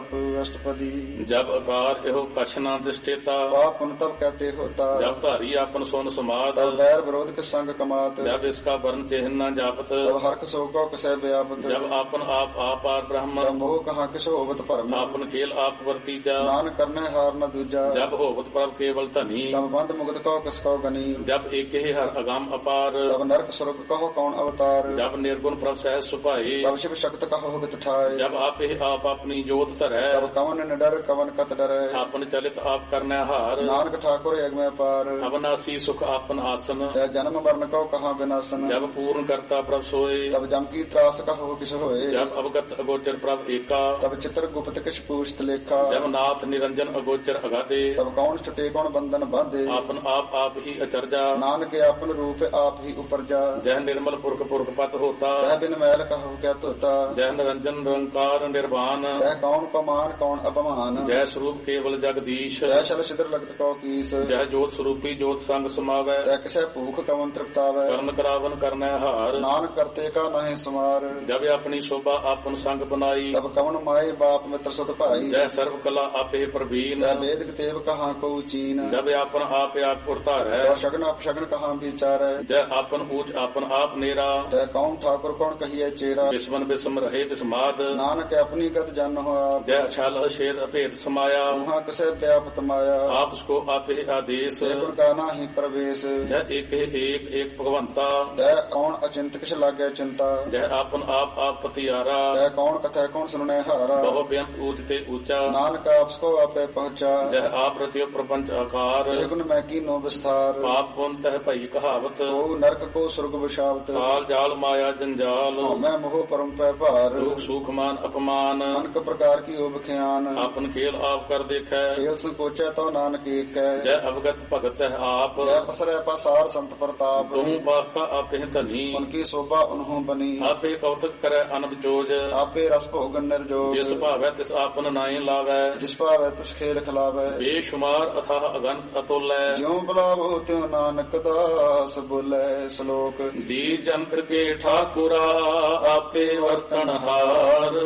जाप अष्टपदी। जब आकार एहो कछ न दृष्टेता, पाप पुन तब कहते होता। जब धारी आपन सोन समाद, तब बैर विरोध के संग कमात। जब इसका वर्ण चिन्ह न जापत, तब हर्क सो को कसै व्यापत। जब आपन आप आपार ब्रह्म, तब मोह कहाँ किसो होवत भरम। आपन खेल आप वर्तीजा, नानक करने हार न दूजा। जब होवत प्रभ केवल धनी, तब बंद मुक्त कहो किसको गनी। जब एक ही हर अगाम अपार, तब नरक स्वर्ग कहो कौन अवतार। जब निर्गुण प्रभ सहज सुपाए, तब शिव शक्त कहो हित ठाए। जब आप ही आप अपनी जोत धरै, तब कवन निडर कवन कत डरै। आपन चलित आप करने हार, नानक ठाकुर यज्ञ में पार। अविनाशी सुख आपन आसन, तै जन्म मरण कहो कहाँ विनाशन। जब पूर्ण करता प्रभ सोए, तब जम की त्रास कहो किस होए। जब अवगत अगोचर प्रभ एका, तब चित्र गुप्त किस पूछत लेखा। जब नाथ निरंजन अगोचर अगाधे, तब कौन छुटे कौन बंधन बांधे। आपन आप ही अचरजा, नानक अपन रूप आप ही उपरजा। जह निर्मल पुरख पुरख पत होता, तह बिन मैल कहो क्या तोता। जह निरंजन निरंकार निर्वाण, तह कौन को मान कौन अपमान। जय स्वरूप केवल जगदीश, तह शल सिद्र लगत कौ कीस। जह जोत स्वरूपी जोत संग समावै, तह किसे भूख कवन तृप्तावै। कर्म करावन करने हार, नानक करते का नहीं सुमार। जब अपनी शोभा आपन संग बनाई, तब कवन माई बाप मित्र सुत भाई। जय सर्व कला आपे प्रवीण, तह वेद कितेब कहाँ को चीन। जब आपन आप उतार है, तह शगन अपशगन कहाँ विचार। जय आपन ऊंच आपन आप नेरा, तह कौन ठाकुर कौन कहिए चेरा। विस्मन विस्म रहे विस्माद, नानक अपनी गत जन हो आप। जय छल छेद अभेद समाया, वहाँ किसे व्यापत माया। आप उसको आपे आदेश, गुण का नाही प्रवेश। जय एक भगवंता, तह कौन अचिंत किस लागे चिंता। जय आपन आप पतियारा, तह कौन कथा कौन सुनने हारा। बहु बेअंत ऊंचते ऊंचा, नानक आपको आपे पहुँचा। जय आप रतियो प्रपंच आकार, गुण मैं की नो विस्तार। पाप पुन तह भई कहावत, को नरक को स्वर्ग विशावत। काल जाल माया जंजाल, मैं मोह परम पै भार। दुख सुख मान अपमान, अनक प्रकार की ओब ख्यान। आपन खेल आप कर देखै, खेल संकोचे तो नानक एक है। जय अवगत भगत है आप, जय पसरै पासार संत प्रताप। तुम बाका आपे धनी, उनकी शोभा उन्हों बनी। आपे कौतक करे अनब जोज, आपे रस भोग निर्जोग। जिस भावै तिस आपन नाई लावै, जिस पावै तिस खेल खिलावै। बेशुमार अथाह अगंत अतुल्य, ज्यों बुलावो त्यों नानक दास बोले श्लोक। जी जंत्र के ठाकुरा आपे वर्तनहार,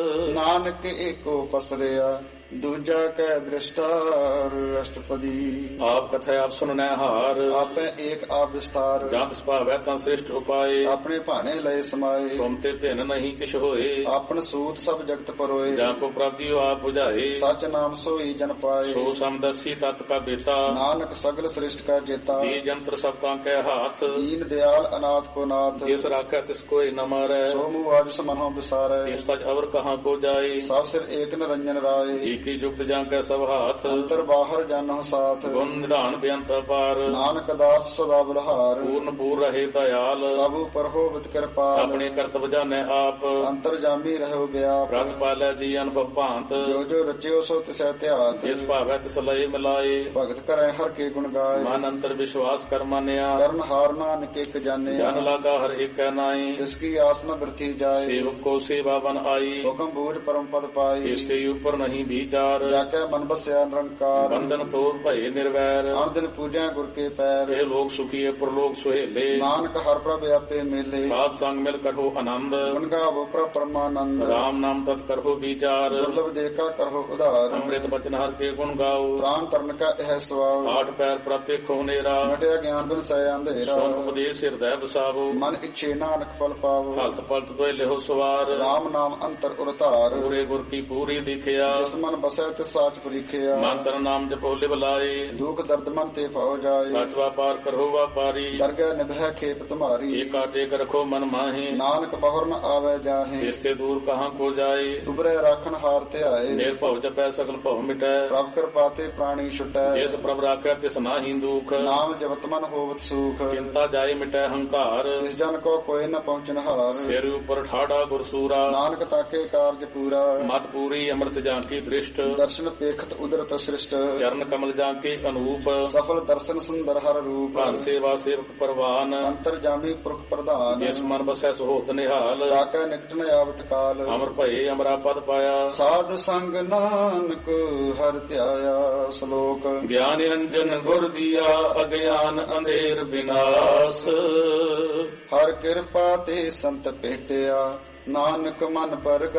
नानक एको पसरिया दूजा कै दृष्टार। अष्टपदी। आप कथा आप सुनने हार, आपे एक आप विस्तार। जात भावै तं श्रेष्ठ उपाय, अपने भाने लय समाये। तुम ते भिन्न नहीं किछ होए, आपन सूत सब जगत परोए। जाको प्राप्ति आप बुझाए, सच नाम सोई जन पाए। सो समदर्शी तत् का बेता, नानक सगल श्रेष्ठ का जेता। जी जंत्र सबका के हाथ, दीन दयाल अनाथ को नाथ। जिस राखै तिस कोई न मारै, सो मुआज समनो बिसारे। इस सच अवर कहाँ को जाए, सब सिर एक निरंजन राय। की जुक्त जाके सब हाथ, अंतर बाहर जानो साथ। गुण निधान बेअंत अपार, नानक दास सदा बलहार। पूर्ण पूर रहे दयाल, सब पर होवित कृपाल। अपने कर्तव्य जाने आप, अंतर जामी रहो व्याप। रत पालै जी अनुभव भांत, जो जो रचियो सो तिसै त्यात। जिस भावै तिस लय मिलाए, भगत करे हर के गुण गाय। मन अंतर विश्वास कर मानिया, कर्ण हार नानक एक जाने। जन लागा हर एक नाई, जिसकी आस न वृथी जाए। सेवक को सेवा बन आई, हुक्म बूझ परम पद पाई। इससे ऊपर नहीं विचार, जाके मन बस्या निरंकार। बंधन तोड़ भय निर्वैर, हर दिन पूजा गुर के पैर। ये लोग सुखी प्रलोक सुहेले, नानक हर प्रभ आपे मेले। साध संग मिल करो आनंद, गुण गावो प्रभ परमानंद। राम नाम तत् करो विचार, दुर्लभ देखा करो उधार। अमृत वचन हर के गुण गाओ, प्राण तरण का यह स्वभाव। आठ पैर प्राप्त खोनेरा, मिटया ज्ञान बिन सय अंधेरा। सोन उपदेश हृदय बसावो, मन इच्छे नानक फल पावो। हलत पलत तो लेहो सवार, राम नाम अंतर उरतार। पूरे गुर की पूरी दिखिया, जिस मन बसै तिस साच परीखिया। मंत्र नाम जपो लिव लाए, दुख दर्द मन ते पाओ जाए। सच व्यापार करो व्यापारी, दरगह निभह खेप तुम्हारी। एक टेक रखो मन माहे, नानक बहुर न आवे जाहे। इससे दूर कहाँ को जाए, उबरे राखन हार ते आए। निर्भव जपै सकल भव मिटै, प्रभ कृपा ते प्राणी छुटै। जिस प्रभ राखै तिस नाहि दुख, नाम जपत मन होवत सुख। चिंता जाय मिटै हंकार, जिस जन को कोई न पहुँचन हार। सिर ऊपर ठाड़ा गुरसूरा, नानक ताके कार्य पूरा। मत पूरी अमृत जाकी दृष्ट, दर्शन पेखत उदरत सृष्ट। चरण कमल जाके अनूप, सफल दर्शन सुंदर हर रूप। भान सेवा सेवक परवान, अंतर जामी पुरख प्रधान। जिस मन बसै सुहोत निहाल, ताका निकट न आवत काल। अमर भये अमरा पद पाया, साध संग नानक हर त्याया। श्लोक। ज्ञान निरंजन गुर दिया, अज्ञान अंधेर विनाश, हर कृपा ते संत भेटिया। ਨਾਨਕ ਮਨ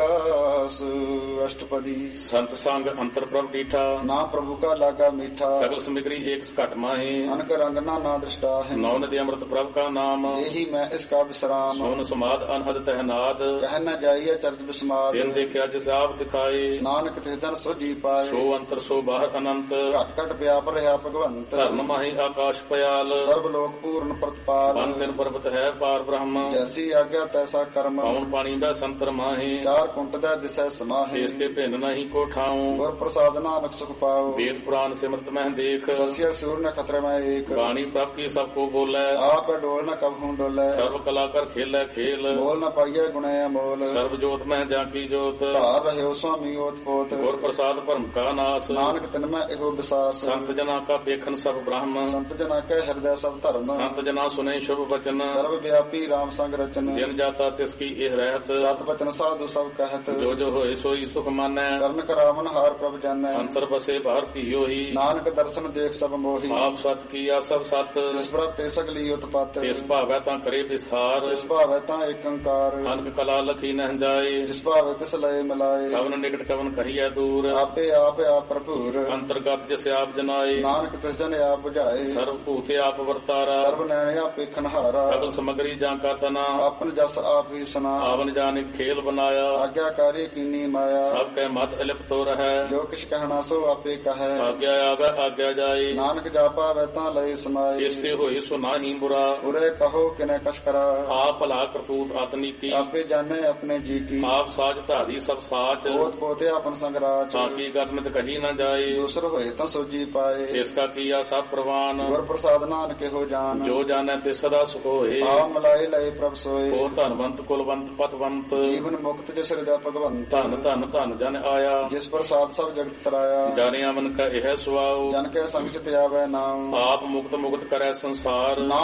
ਪਰਗਾਸ ਅਸ਼ਟਪਦੀ ਸੰਤ ਸੰਗ ਅੰਤਰ ਪ੍ਰਭ ਡੀਠਾ ਨਾ ਪ੍ਰਭੂ ਕਾ ਲਾਗਾ ਮੀਠਾ ਸਗਲ ਸਮਗਰੀ ਏਕ ਘਟ ਮਾਹੀ ਅਨਕ ਰੰਗ ਨਾ ਦ੍ਰਿਸ਼ਟਾ ਹੈ ਨੌ ਨਦੀ ਅੰਮ੍ਰਿਤ ਪ੍ਰਭ ਕਾ ਨਾਮ ਇਹੀ ਮੈਂ ਇਸ ਕਾ ਵਿਸਰਾਮ ਸੋਨ ਸਮਾਦ ਅਨਹਦ ਤਹਿਨਾਦ ਕਹਿ ਨ ਜਾਈਏ ਚਰਜ ਬਿਸਮਾਦ ਦਿਨ ਦੇਖਿਆ ਜਿਸ ਆਪ ਦਿਖਾਏ ਨਾਨਕ ਤਿਸ ਦਿਨ ਸੋਜੀ ਪਾਏ ਸੋ ਅੰਤਰ ਸੋ ਬਾਹਰ ਅਨੰਤ ਘਟ ਘਟ ਵਿਆਪ ਰਿਹਾ ਭਗਵੰਤ ਧਰਮ ਮਾਹੀ ਆਕਾਸ਼ ਪਿਆਲ ਸਰਬ ਲੋਕ ਪੂਰਨ ਪ੍ਰਤਪਾਲ ਬਨ ਤਿਨ ਪਰਬਤ ਹੈ ਪਾਰ ਬ੍ਰਹਮ ਜੈਸੀ ਆਗਿਆ ਤੈਸਾ ਕਰਮ ਪਉਣ ਪਾਣੀ ਦਾ ਸੰਤਰ ਮਾਹੀ ਚਾਰ ਕੁੰਟ ਦਾ ਦਿਸੈ ਸਮਾਹੇ ਇਸ ਕੇ ਭਿੰਨ ਨਹੀਂ ਕੋ ਠਾਉ ਗੁਰ ਪ੍ਰਸਾਦ ਨਾਨਕ ਸੁਖ ਪਾਓ ਵੇਦ ਪੁਰਾਨ ਸਿਮਰਤ ਮਹਿ ਦੇਖ ਸਸਿਆ ਸੂਰ ਨ ਖਤਰੇ ਮੈਂ ਏਕ ਬਾਣੀ ਪ੍ਰਭ ਕੀ ਸਭ ਕੋ ਬੋਲੇ ਆਪ ਡੋਲ ਨ ਕਬਹੂ ਡੋਲੇ ਸਰਬ ਕਲਾ ਕਰ ਖੇਲੇ ਖੇਲ ਬੋਲ ਨ ਪਾਈਐ ਗੁਣੈ ਅਮੋਲ ਸਰਬ ਜੋਤ ਮਹਿ ਜਾਂ ਕੀ ਜੋਤ ਧਾਰ ਰਹਿਓ ਸੁਆਮੀ ਓਤ ਪੋਤ ਗੁਰ ਪ੍ਰਸਾਦ ਭਰਮ ਕਾ ਨਾਸ ਨਾਨਕ ਤਿਨ ਮੈਂ ਇਹੋ ਵਿਸਾਸ ਸੰਤ ਜਨਾ ਕਾ ਦੇਖਨ ਸਭ ਬ੍ਰਹਮ ਸੰਤ ਜਨਾ ਕੈ ਹਿਰਦੈ ਸਭ ਧਰਮ ਸੰਤ ਜਨਾ ਸੁਨੇ ਸ਼ੁਭ ਬਚਨ ਸਰਬ ਵਿਆਪੀ ਰਾਮ ਸੰਗ ਰਚਨ ਜਿਨ ਜਾਤਾ ਤਿਸ ਕੀ ਇਹ ਰਹਿਤ ਸਤ ਬਚਨ ਸਾਧੂ ਸਭ ਕਹਿਤ ਜੋ ਜੋ ਹੋਏ ਸੋਈ ਸੁਖ ਮਾਨੈ ਕਰਨ ਕਰਾਵਨ ਹਾਰ ਪ੍ਰਭ ਜਾਣੈ ਅੰਤਰ ਬਸੇ ਬਾਹਰ ਕੀਓ ਹੀ ਨਾਨਕ ਦਰਸ਼ਨ ਦੇਖ ਸਭ ਮੋਹੀ ਆਪ ਸਤ ਕੀਆ ਸਭ ਸਤ ਜਿਸ ਪ੍ਰਭ ਤੇ ਸਗਲੀ ਉਤਪਤ ਇਸ ਭਾਵੈ ਤਾਂ ਕਰੇ ਵਿਸਾਰ ਜਿਸ ਭਾਵੈ ਤਾਂ ਏਕ ਓੰਕਾਰ ਅਨਕ ਕਲਾ ਲਖੀ ਨਹਿ ਜਾਏ ਜਿਸ ਭਾਵੈ ਤਿਸ ਲਏ ਮਿਲਾਏ ਕਵਨ ਨਿਕਟ ਕਵਨ ਕਹੀਐ ਦੂਰ ਆਪੇ ਆਪ ਭਰਪੂਰ ਅੰਤਰਗਤ ਜਿਸ ਆਪ ਜਨਾਏ ਨਾਨਕ ਤਿਸ ਜਨ ਆਪ ਬੁਝਾਏ ਸਰਬ ਭੂਤੇ ਆਪ ਵਰਤਾਰਾ ਸਰਬ ਨੈਣ ਆਪੇ ਖਨਹਾਰਾ ਸਗਲ ਸਮਗਰੀ ਜਾਂ ਕਾ ਤਨਾ ਆਪਨ ਜਸ ਆਪ ਹੀ ਸੁਨਾ ਆਵਨ ਜਾਣੇ ਖੇਲ ਬਨਾਇਆ ਆਗਿਆਕਾਰੀ ਕੀਨੀ ਮਾਇਆ ਸਭ ਕੈ ਮਤ ਇਲਿਪਤੋ ਰਹੈ ਜੋ ਕਿਛ ਕਹਿਣਾ ਸੋ ਆਪੇ ਕਹੈ ਆਗਿਆ ਆਵੈ ਆਗਿਆ ਜਾਏ ਨਾਨਕ ਜਾਪਾ ਵੈ ਤਾਂ ਲਏ ਸਮਾਏ ਇਸੇ ਹੋਏ ਸੋ ਨਾਹੀ ਬੁਰਾ ਉਰੇ ਕਹੋ ਕਿਨੇ ਕਛ ਕਰਾ ਆਪ ਭਲਾ ਕਰਤੂਤ ਆਤਨੀਤੀ ਆਪੇ ਜਾਣੇ ਆਪਣੇ ਜੀ ਕੀ ਆਪ ਸਾਜ ਧਾਰੀ ਸਭ ਸਾਚ ਪੋਤ ਪੋਤੇ ਆਪਨ ਸੰਗਰਾਚ ਤਾਂ ਕੀ ਗਰਨਿਤ ਕਹੀ ਨਾ ਜਾਏ ਦੂਸਰ ਹੋਏ ਤਾਂ ਸੋਜੀ ਪਾਏ ਇਸ ਕਾ ਕੀਆ ਸਭ ਪ੍ਰਵਾਨ ਗੁਰ ਪ੍ਰਸਾਦ ਨਾਨਕ ਇਹੋ ਜਾਨ ਜੋ ਜਾਣੈ ਤੇ ਸਦਾ ਸੁਖ ਹੋਏ ਆ ਮਲਾਏ ਲਏ ਪ੍ਰਭ ਸੋਏ ਉਹ ਧਨਵੰਤ ਕੁਲਵੰਤ ਪਤਵੰਤ ਜੀਵਨ ਮੁਕਤ ਜਿਸ ਹਿਰਦੈ ਭਗਵੰਤ ਧਨ ਧਨ ਧਨ ਜਨ ਆਇਆ ਜਿਸ ਪ੍ਰਸਾਦ ਸਭ ਜਗਤ ਤਰਾਇਆ ਜਾਣਿਆ ਮਨ ਕਾ ਇਹ ਸੁਆਉ ਜਨ ਕੈ ਸੰਗ ਚਿਤ ਆਵੈ ਨਾਮ ਆਪ ਮੁਕਤ ਮੁਕਤ ਕਰੈ ਸੰਸਾਰ